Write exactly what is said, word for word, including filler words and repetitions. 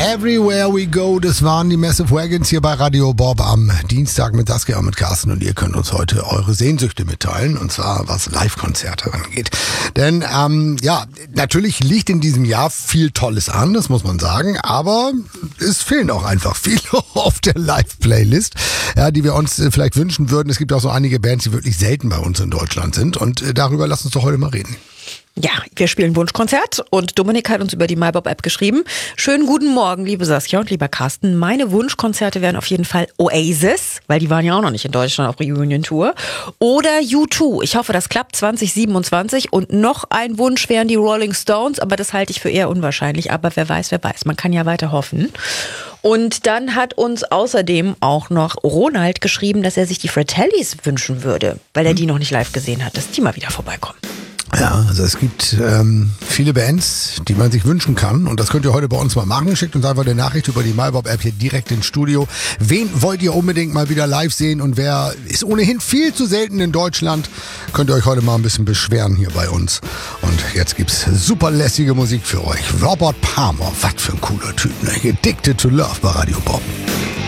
Everywhere We Go, das waren die Massive Wagons hier bei Radio Bob am Dienstag mit Saskia und mit Carsten, und ihr könnt uns heute eure Sehnsüchte mitteilen, und zwar was Live-Konzerte angeht. Denn ähm, ja, natürlich liegt in diesem Jahr viel Tolles an, das muss man sagen, aber es fehlen auch einfach viele auf der Live-Playlist, ja, die wir uns vielleicht wünschen würden. Es gibt auch so einige Bands, die wirklich selten bei uns in Deutschland sind, und darüber lasst uns doch heute mal reden. Ja, wir spielen Wunschkonzert und Dominik hat uns über die MyBob-App geschrieben. Schönen guten Morgen, liebe Saskia und lieber Carsten. Meine Wunschkonzerte wären auf jeden Fall Oasis, weil die waren ja auch noch nicht in Deutschland auf Reunion-Tour. Oder U zwei. Ich hoffe, das klappt zwanzig siebenundzwanzig. Und noch ein Wunsch wären die Rolling Stones, aber das halte ich für eher unwahrscheinlich. Aber wer weiß, wer weiß. Man kann ja weiter hoffen. Und dann hat uns außerdem auch noch Ronald geschrieben, dass er sich die Fratellis wünschen würde, weil er die noch nicht live gesehen hat, dass die mal wieder vorbeikommen. Ja, also es gibt ähm, viele Bands, die man sich wünschen kann, und das könnt ihr heute bei uns mal machen. Schickt uns einfach eine Nachricht über die MyBob-App hier direkt ins Studio. Wen wollt ihr unbedingt mal wieder live sehen, und wer ist ohnehin viel zu selten in Deutschland, könnt ihr euch heute mal ein bisschen beschweren hier bei uns. Und jetzt gibt's super lässige Musik für euch. Robert Palmer, was für ein cooler Typ, ne? Addicted to Love bei Radio Bob.